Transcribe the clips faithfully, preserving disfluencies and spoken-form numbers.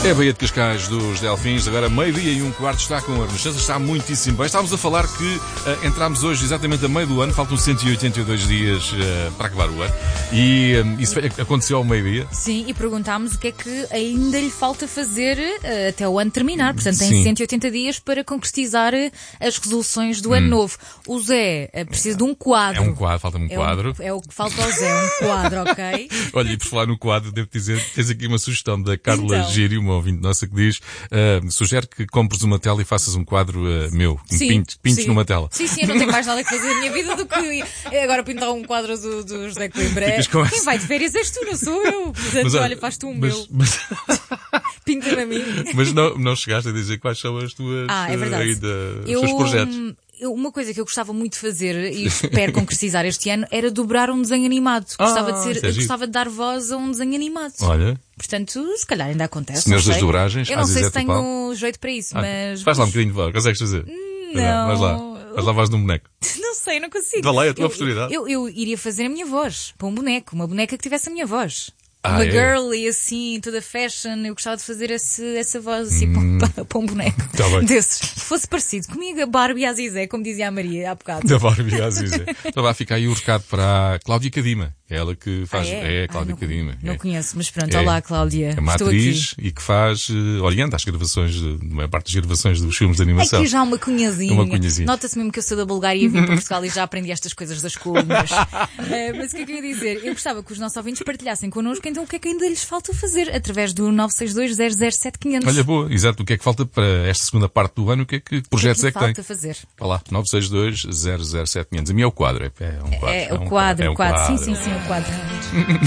É a Baía de Cascais dos Delfins, agora meio-dia e um quarto, está com a Renascença, está muitíssimo bem. Estávamos a falar que uh, entramos hoje exatamente a meio do ano, faltam cento e oitenta e dois dias uh, para acabar o ano, e um, isso aconteceu ao meio-dia. Sim, e perguntámos o que é que ainda lhe falta fazer uh, até o ano terminar, portanto tem Sim. cento e oitenta dias para concretizar uh, as resoluções do hum. ano novo. O Zé uh, precisa de um quadro. É um quadro, falta-me um é quadro. Um, é o que falta ao Zé, um quadro, ok? Olha, e por falar no quadro, devo dizer que tens aqui uma sugestão da Carla Então. Gírio, uma ouvinte nossa, que diz, uh, sugere que compres uma tela e faças um quadro uh, meu, que Sim, pintes, pintes sim. numa tela. Sim, sim, eu não tenho mais nada que fazer na minha vida do que agora pintar um quadro do, do José Coimbra. Ficas com Quem essa- vai de férias és tu, não sou eu. Portanto, Mas, olha, faz tu um mas, meu. mas, Pinta-me a mim. mas não, não chegaste a dizer quais são as tuas, Ah, é uh, verdade. ainda, os Eu, teus projetos. eu- uma coisa que eu gostava muito de fazer e espero concretizar este ano era dobrar um desenho animado. Gostava, Ah, de, ser, isso é eu giro. gostava de dar voz a um desenho animado. Olha, Portanto, se calhar ainda acontece. Senhores não das sei. dobragens, Eu não sei Azizé se tenho Topal. jeito para isso, ah, mas. faz lá um bocadinho de voz, consegues fazer? Não. Vais lá, vais lá a voz de um boneco. Não sei, não consigo. Dá lá, é a tua eu, oportunidade. Eu, eu, eu iria fazer a minha voz para um boneco, uma boneca que tivesse a minha voz. Ah, uma é? girl e assim, toda fashion, eu gostava de fazer esse, essa voz assim para, um- para, para um boneco Tá bem. desses. Que fosse parecido comigo, a Barbie e a Zizé, como dizia a Maria há bocado. Da Barbie Azizé. Então vai ficar aí o recado para a Cláudia Cadima. É ela que faz. Ah, é? a Ah, Cláudia não, Cadima. Não é. conheço, mas pronto, É. olá Cláudia. É uma Estou atriz aqui. e que faz, uh, orienta as gravações, de, a maior parte das gravações dos filmes de É animação. que já há uma cunhazinha. Uma cunhazinha. Nota-se mesmo que eu sou da Bulgária e vim para Portugal e já aprendi estas coisas das colunas. Eh, mas o que é que eu ia dizer? Eu gostava que os nossos ouvintes partilhassem connosco então o que é que ainda lhes falta fazer através do nove seis dois zero zero sete quinhentos. Olha, boa, exato. O que é que falta para esta segunda parte do ano? O que é que, que projetos é que, falta tem? fazer? Vá lá, nove seis dois zero zero sete quinhentos. A mim é o quadro. É, é um quadro. É, um o quadro, é o um quadro. Sim, sim, sim, o quadro.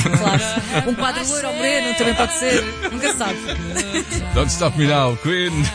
Claro. Um quadro loiro ou moreno também pode ser. Nunca se sabe. Don't Stop Me Now, Queen.